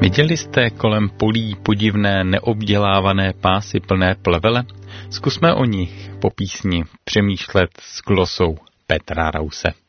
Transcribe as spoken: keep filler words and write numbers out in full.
Viděli jste kolem polí podivné neobdělávané pásy plné plevele? Zkusme o nich po písni přemýšlet s glosou Petra Rause.